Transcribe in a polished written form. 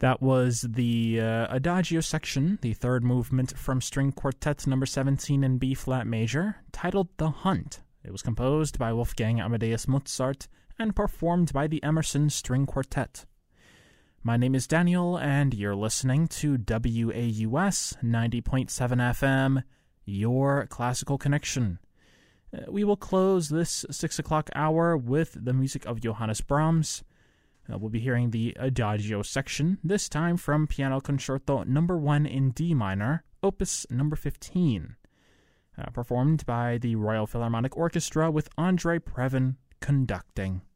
That was the Adagio section, the third movement from String Quartet number 17 in B-flat major, titled The Hunt. It was composed by Wolfgang Amadeus Mozart and performed by the Emerson String Quartet. My name is Daniel, and you're listening to WAUS 90.7 FM, your classical connection. We will close this 6 o'clock hour with the music of Johannes Brahms. We'll be hearing the Adagio section, this time from Piano Concerto number 1 in D minor, opus number 15, performed by the Royal Philharmonic Orchestra with Andrei Previn conducting.